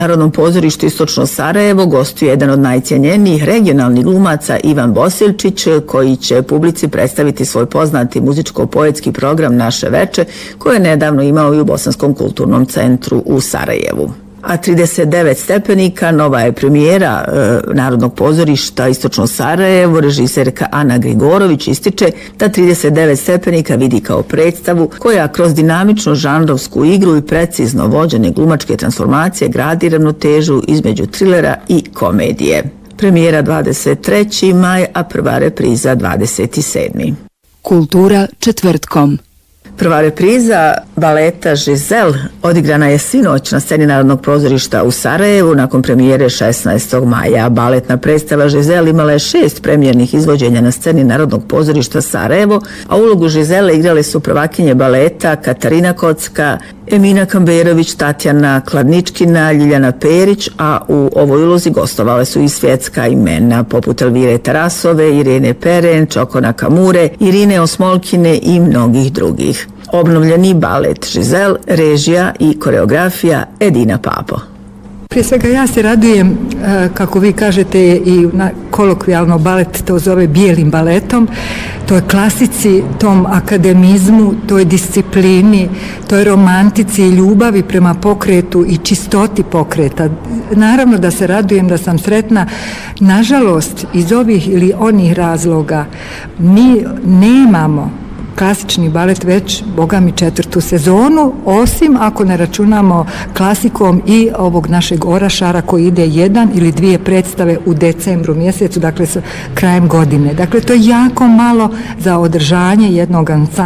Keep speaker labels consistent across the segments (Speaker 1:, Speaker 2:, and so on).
Speaker 1: Narodnom pozorištu Istočno Sarajevo gostuje jedan od najcijenjenijih regionalnih glumaca Ivan Bosiljčić, koji će publici predstaviti svoj poznati muzičko-poetski program Naše veče, koje je nedavno imao i u Bosanskom kulturnom centru u Sarajevu. A 39 stepenika nova je premijera Narodnog pozorišta Istočno Sarajevo. Režiserka Ana Grigorović ističe da 39 stepenika vidi kao predstavu koja kroz dinamičnu žanrovsku igru i precizno vođene glumačke transformacije gradi ravnotežu između trilera i komedije. Premijera 23. maj, a prva repriza 27.
Speaker 2: Kultura četvrtkom.
Speaker 1: Prva repriza baleta Žizel odigrana je sinoć na sceni Narodnog pozorišta u Sarajevu nakon premijere 16. maja. Baletna predstava Žizel imala je 6 premijernih izvođenja na sceni Narodnog pozorišta Sarajevo, a ulogu Žizele igrale su prvakinje baleta Katarina Kocka, Emina Kamberović, Tatjana Kladničkina, Ljiljana Perić, a u ovoj ulozi gostovale su i svjetska imena poput Elvire Tarasove, Irene Peren, Čokona Kamure, Irine Osmolkine i mnogih drugih. Obnovljeni balet Žizel, režija i koreografija Edina Papo.
Speaker 3: Prije svega ja se radujem, kako vi kažete i kolokvijalno balet to zove bijelim baletom, to je klasici, tom akademizmu, toj disciplini, toj romantici i ljubavi prema pokretu i čistoti pokreta. Naravno da se radujem, da sam sretna. Nažalost, iz ovih ili onih razloga mi nemamo klasični balet već, boga mi, 4. sezonu, osim ako ne računamo klasikom i ovog našeg Orašara koji ide 1 ili 2 predstave u decembru mjesecu, dakle s krajem godine. Dakle, to je jako malo za održanje jednog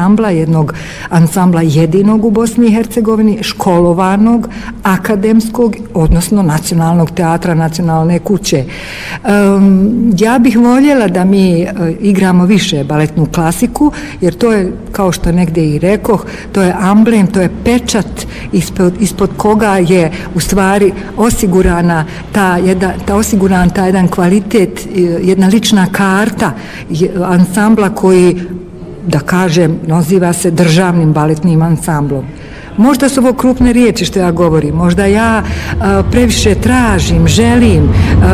Speaker 3: ansambla jedinog u Bosni i Hercegovini, školovanog, akademskog, odnosno nacionalnog teatra, nacionalne kuće. Ja bih voljela da mi igramo više baletnu klasiku, jer to je, kao što negdje i rekoh, to je amblem, to je pečat ispod koga je u stvari osigurana osiguran taj jedan kvalitet, jedna lična karta ansambla koji, da kažem, naziva se državnim baletnim ansamblom. Možda su ovo krupne riječi što ja govorim, možda ja previše tražim, želim,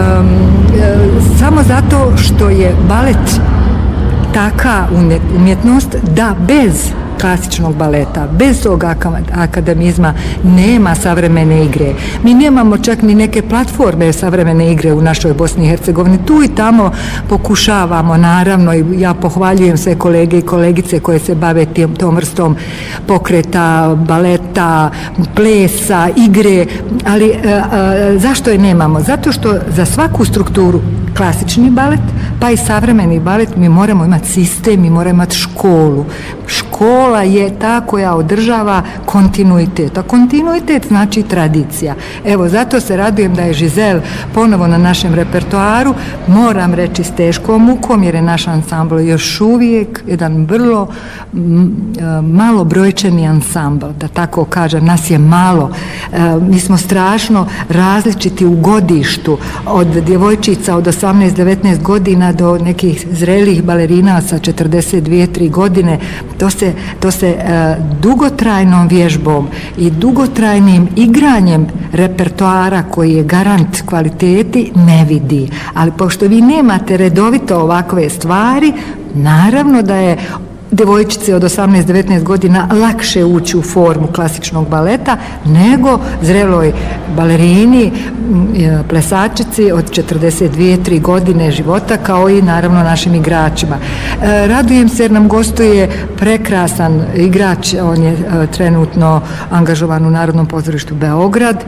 Speaker 3: samo zato što je balet taka umjetnost da bez klasičnog baleta, bez tog akademizma nema savremene igre. Mi nemamo čak ni neke platforme savremene igre u našoj Bosni i Hercegovini. Tu i tamo pokušavamo, naravno, i ja pohvaljujem sve kolege i kolegice koje se bave tom vrstom pokreta, baleta, plesa, igre, ali zašto je nemamo? Zato što za svaku strukturu klasični balet, pa i savremeni balet, mi moramo imati sistem, mi moramo imati školu. Škola je ta koja održava kontinuitet, a kontinuitet znači tradicija. Evo, zato se radujem da je Žizel ponovo na našem repertoaru, moram reći s teškom mukom, jer je naš ansambl još uvijek jedan vrlo malo brojčani ansambl, da tako kažem, nas je malo. Mi smo strašno različiti u godištu, od djevojčica od 18-19 godina do nekih zrelih balerina sa 42-3 godine. To se dugotrajnom vježbom i dugotrajnim igranjem repertoara koji je garant kvaliteti ne vidi. Ali pošto vi nemate redovito ovakve stvari, naravno da je djevojčice od 18-19 godina lakše ući u formu klasičnog baleta nego zreloj balerini, plesačici od 42-3 godine života, kao i naravno našim igračima. Radujem se jer nam gostuje prekrasan igrač, on je trenutno angažovan u Narodnom pozorištu Beograd,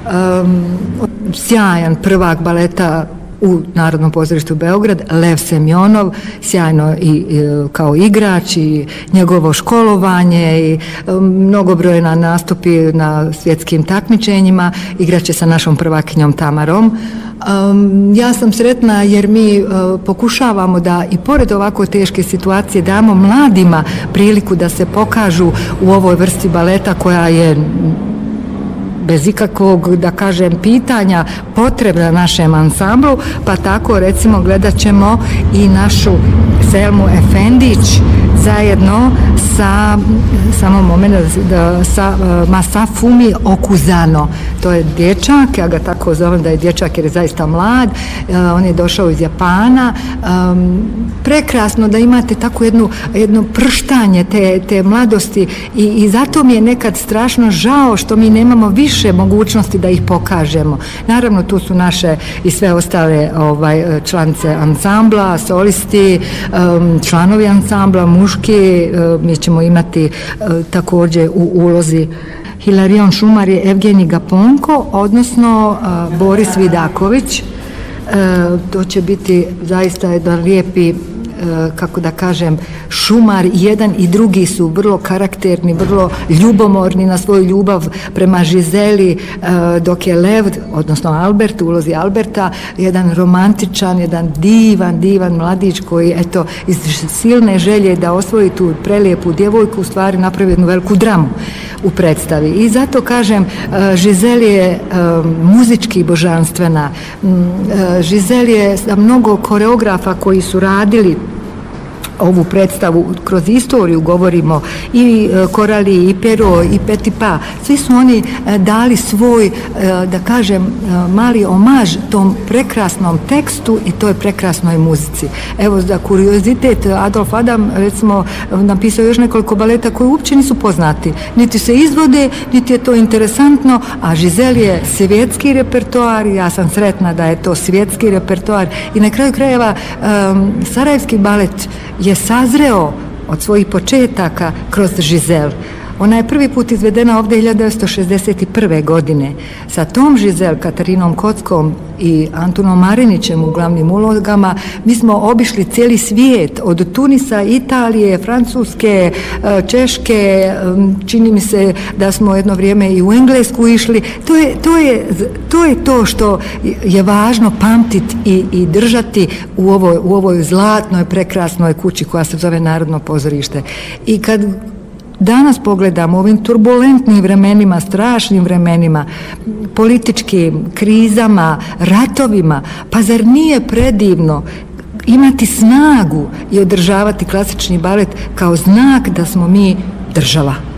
Speaker 3: sjajan prvak baleta u Narodnom pozorištu Beograd, Lev Semjonov, sjajno i kao igrač i njegovo školovanje i mnogobrojna nastupi na svjetskim takmičenjima, igraće sa našom prvakinjom Tamarom. Ja sam sretna jer mi pokušavamo da i pored ovako teške situacije damo mladima priliku da se pokažu u ovoj vrsti baleta koja je bez ikakvog, da kažem, pitanja potrebna našem ansamblu, pa tako recimo gledat ćemo i našu Selmu Efendić, zajedno sa samo moment sa Masafumi Okuzano. To je dječak, ja ga tako zovem da je dječak jer je zaista mlad, on je došao iz Japana. Prekrasno da imate tako jedno prštanje te mladosti i zato mi je nekad strašno žao što mi nemamo više mogućnosti da ih pokažemo. Naravno tu su naše i sve ostale članice ansambla, solisti, članovi ansambla, muški, mi ćemo imati također u ulozi Hilarion Šumar i Evgenij Gaponko, odnosno Boris Vidaković. To će biti zaista jedan lijepi, kako da kažem, Šumar. Jedan i drugi su vrlo karakterni, vrlo ljubomorni na svoju ljubav prema Žizeli, dok je Lev, odnosno Albert, u ulozi Alberta, jedan romantičan, jedan divan mladić koji, eto, iz silne želje da osvoji tu prelijepu djevojku, u stvari napravi jednu veliku dramu u predstavi. I zato kažem, Žizel je muzički božanstvena. Žizel je mnogo koreografa koji su radili ovu predstavu kroz istoriju, govorimo i Korali, i Pero, i Petipa, svi su oni dali svoj, da kažem, mali omaž tom prekrasnom tekstu i toj prekrasnoj muzici. Evo, za kuriozitet, Adolf Adam, recimo, napisao još nekoliko baleta koji uopće nisu poznati. Niti se izvode, niti je to interesantno, a Žizel je svjetski repertoar, ja sam sretna da je to svjetski repertoar i na kraju krajeva sarajevski balet je sazreo od svojih početaka kroz Žizel. Ona je prvi put izvedena ovdje 1961. godine. Sa tom Žizel, Katarinom Kockom i Antunom Marinićem u glavnim ulogama, mi smo obišli cijeli svijet, od Tunisa, Italije, Francuske, Češke, čini mi se da smo jedno vrijeme i u Englesku išli. To je to što je važno pamtiti i držati u ovoj zlatnoj, prekrasnoj kući koja se zove Narodno pozorište. I kad danas pogledamo ovim turbulentnim vremenima, strašnim vremenima, političkim krizama, ratovima, pa zar nije predivno imati snagu i održavati klasični balet kao znak da smo mi država?